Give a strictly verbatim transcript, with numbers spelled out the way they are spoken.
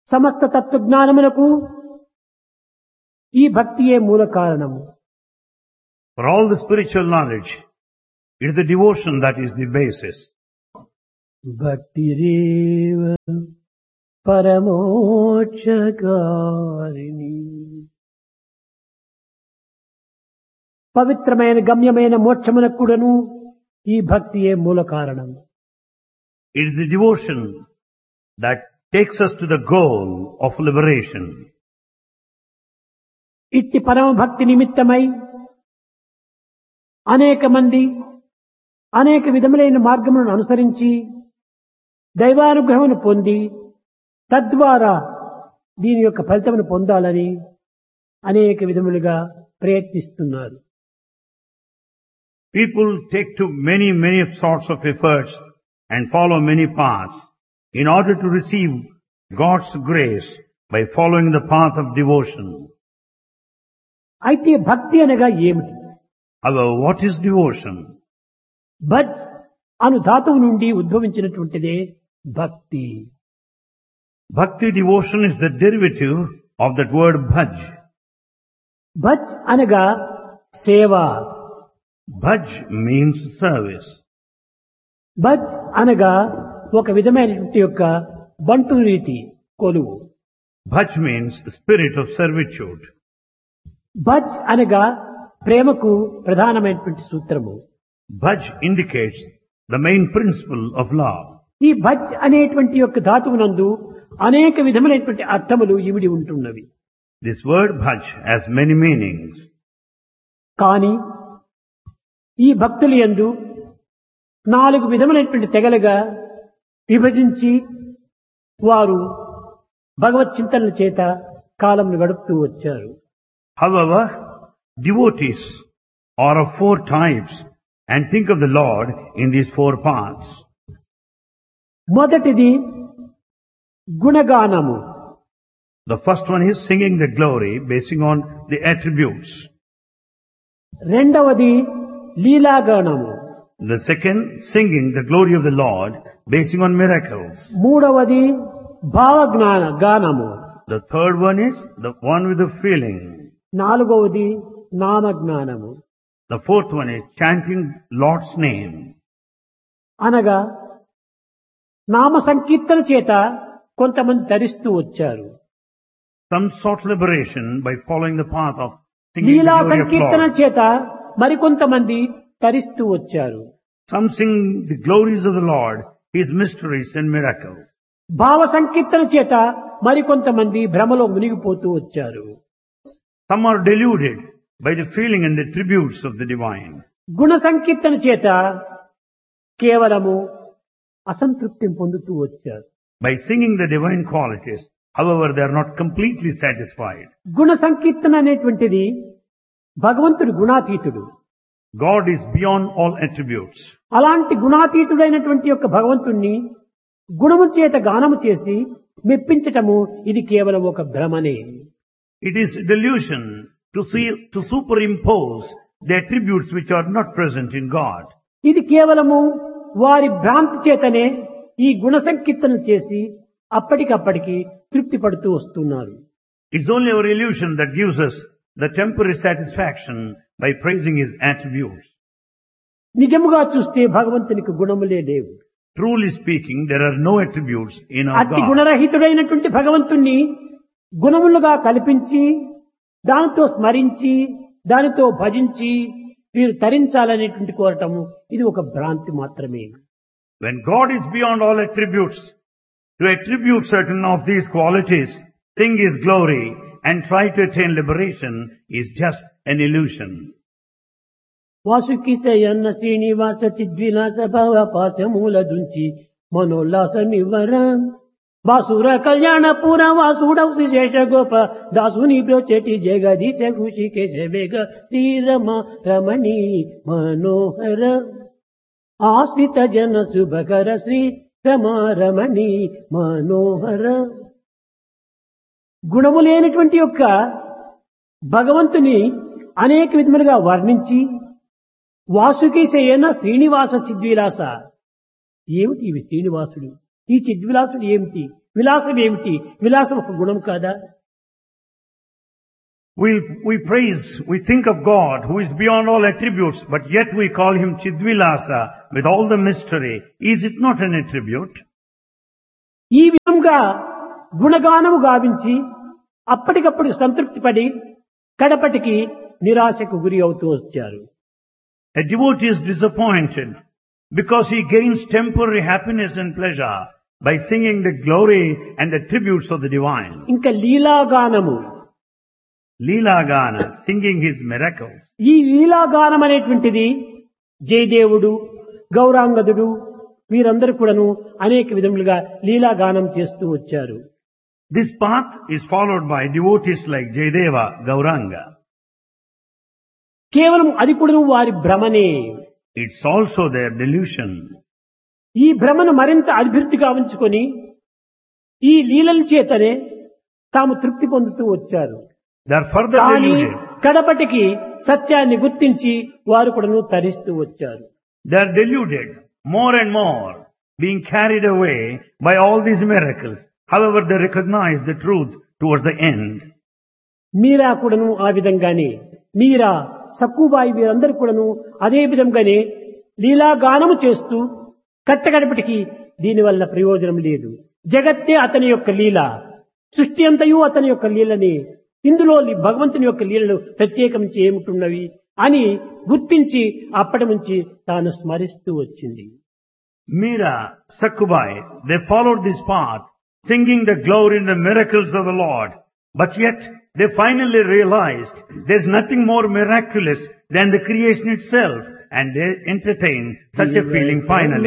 సమస్త తత్వజ్ఞానములకు ఈ భక్తియే మూల కారణము. For all the spiritual knowledge, it is the devotion that is the basis. భక్తిరేవ పరమోక్షకారిణి. పవిత్రమైన గమ్యమైన మోక్షమునకు కూడాను ఈ భక్తియే మూల కారణం. It is the devotion that takes us to the goal of liberation. ఇట్టి పరమ భక్తి నిమిత్తమై అనేక మంది అనేక విధములైన మార్గములను అనుసరించి దైవానుగ్రహమును పొంది తద్వారా దీని యొక్క ఫలితమును పొందాలని అనేక విధములుగా ప్రయత్నిస్తున్నారు. People take to many, many sorts of efforts and follow many paths in order to receive God's grace by following the path of devotion. అయితే భక్తి అనగా ఏమిటి? However, what is devotion? భజ్ అను ధాతువు నుండి ఉద్భవించినటువంటిదే భక్తి. Bhakti devotion is the derivative of that word bhaj. భజ్ అనగా సేవ. Bhaj means service. భజ్ అనగా ఒక విధమైనటువంటి యొక్క బంటు రీతి కొలువు. Bhaj means spirit of servitude. భజ్ అనగా ప్రేమకు ప్రధానమైనటువంటి సూత్రము. Bhaj indicates the main principle of love. ఈ భజ్ అనేటువంటి యొక్క ధాతువునందు అనేక విధములైనటువంటి అర్థములు ఇమిడి ఉంటున్నవి. This word bhaj has many meanings. కానీ ఈ భక్తుల యందు నాలుగు విధములైనటువంటి తెగలుగా విభజించి వారు భగవత్ చింతనల చేత కాలంను గడుపుతూ వచ్చారు. However, devotees are of four types and think of the Lord in these four paths. మొదటిది గుణగానము. The first one is singing the glory basing on the attributes. రెండవది లీలాగానము. The second, singing the glory of the Lord basing on miracles. మూడవది భావజ్ఞాన గానము. The third one is the one with the feeling. నాలుగవది నామజ్ఞానము. The fourth one is chanting Lord's name. అనగా నామ సంకీర్తన చేత కొంతమంది ధరిస్తూ వచ్చారు. Some sought liberation by following the path of singing the Leela glory of Sankirtana Lord. చేత మరికొంతమంది తరిస్తూ వచ్చారు. Some sing the glories of the Lord, His mysteries and miracles. భావ సంకీర్తన చేత మరికొంతమంది భ్రమలో మునిగిపోతూ వచ్చారు. Some are deluded by the feeling and the tributes of the divine. గుణ సంకీర్తన చేత కేవలము అసంతృప్తిని పొందుతూ వచ్చారు. By singing the divine qualities, however, they are not completely satisfied. గుణ సంకీర్తన అనేటువంటిది భగవంతుడు గుణాతీతుడు. God is beyond all attributes. అలాంటి గుణాతీతుడైనటువంటి యొక్క భగవంతుణ్ణి గుణము చేత గానము చేసి మెప్పించటము ఇది కేవలం ఒక భ్రమనే. It is delusion to see, to superimpose the attributes which are not present in God. ఇది కేవలము వారి భ్రాంతి చేతనే ఈ గుణ సంకీర్తన చేసి అప్పటికప్పటికి తృప్తి పడుతూ వస్తున్నారు. It's only our illusion that gives us the temporary satisfaction by praising His attributes. నిజముగా చూస్తే భగవంతునికి గుణములే లేవు. Truly speaking, there are no attributes in our అట్టి God. గుణరహితుడైనటువంటి భగవంతుణ్ణి గుణములుగా కల్పించి దానితో స్మరించి దానితో భజించి వీరు తరించాలనేటువంటి కోరటము ఇది ఒక భ్రాంతి మాత్రమే. When God is beyond all attributes, to attribute certain of these qualities, sing His glory and try to attain liberation is just an illusion. Vasuki చయన్న Srinivasa చిద్విలాస భవ పాశమూల దుంచి మనోల్లాసమివ్వర వాసుర కళ్యాణ పుర వాసుడౌ శేష గోప దాసుని బ్రోచెటి జగదీశ ఖుషికేశ వేగ శ్రీరమ రమణి మనోహర ఆశ్రిత జన శుభకర శ్రీ రమారమణి మనోహర. గుణము లేనటువంటి యొక్క భగవంతుని అనేక విధములుగా వర్ణించి వాసుకీశయన శ్రీనివాస చిద్విలాస. ఏమిటి ఇవి శ్రీనివాసుడు? ఈ చిద్విలాసుడు ఏమిటి? విలాసం ఏమిటి? విలాసం ఒక గుణం కాదా? We, we praise, we think of God who is beyond all attributes, but yet we call him Chidvilasa with all the mystery. Is it not an attribute? ఈ విధంగా గుణగానము గావించి అప్పటికప్పుడు సంతృప్తి పడి కడపటికి నిరాశకు గురి అవుతూ వచ్చారు. A devotee is disappointed because he gains temporary happiness and pleasure by singing the glory and attributes of the divine. ఇంకా లీలాగానము, Leela-gana, singing his miracles. ఈ లీలాగానం అనేటువంటిది జయదేవుడు, గౌరాంగదుడు వీరందరూ కూడాను అనేక విధములుగా లీలాగానం చేస్తూ వచ్చారు. This path is followed by devotees like Jayadeva, Gauranga. కేవలం అది కూడాను వారి భ్రమనే. It's also their delusion. ఈ భ్రమను మరింత అభివృద్ధిగా ఉంచుకొని ఈ లీలల చేతనే తాము తృప్తి పొందుతూ వచ్చారు. They are further కానీ deluded. కడపటికి సత్యాన్ని గుర్తించి వారు కూడాను తరిస్తూ వచ్చారు. They are deluded more and more, being carried away by all these miracles. However, they recognize the truth towards the end. మీరా కూడాను ఆ విధంగానే, మీరా సక్కుబాయి వీరందరూ కూడాను అదే విధంగానే లీలాగానము చేస్తూ కట్టగడపటికి దీనివల్ల ప్రయోజనం లేదు. జగత్తే అతని యొక్క లీల, సృష్టి అంతయు అతని యొక్క లీలని, ఇందులో భగవంతుని యొక్క లీలలు ప్రత్యేకించి ఏమిటున్నవి అని గుర్తించి అప్పటి నుంచి తాను స్మరిస్తూ వచ్చింది. Meera, Sakkubai, they followed this path, singing the glory and the miracles of the Lord. But yet, they finally realized there's nothing more miraculous than the creation itself, and they entertained such a feeling finally.